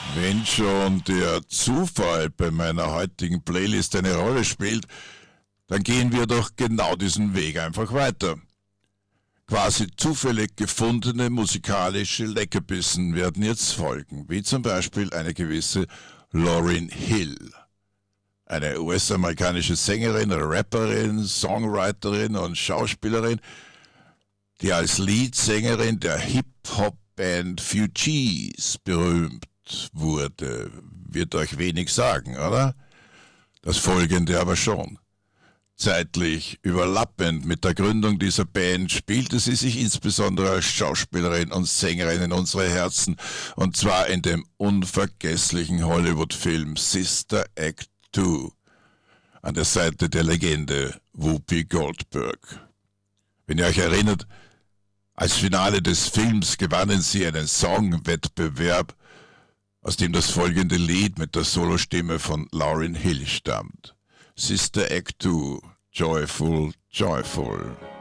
Wenn schon der Zufall bei meiner heutigen Playlist eine Rolle spielt, dann gehen wir doch genau diesen Weg einfach weiter. Quasi zufällig gefundene musikalische Leckerbissen werden jetzt folgen, wie zum Beispiel eine gewisse Lauryn Hill. Eine US-amerikanische Sängerin, Rapperin, Songwriterin und Schauspielerin, die als Leadsängerin der Hip-Hop-Band Fugees berühmt wurde. Wird euch wenig sagen, oder? Das Folgende aber schon. Zeitlich überlappend mit der Gründung dieser Band spielte sie sich insbesondere als Schauspielerin und Sängerin in unsere Herzen, und zwar in dem unvergesslichen Hollywood-Film Sister Act 2 an der Seite der Legende Whoopi Goldberg. Wenn ihr euch erinnert, als Finale des Films gewannen sie einen Songwettbewerb, aus dem das folgende Lied mit der Solostimme von Lauryn Hill stammt. Sister Act 2, Joyful, Joyful.